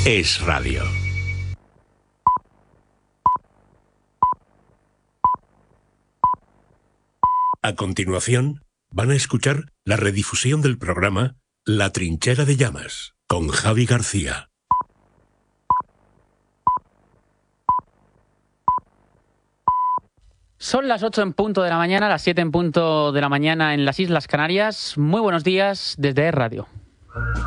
Es Radio. A continuación, van a escuchar la redifusión del programa La Trinchera de Llamas, con Javi García. Son las 8 en punto de la mañana, las 7 en punto de la mañana en las Islas Canarias. Muy buenos días desde Es Radio.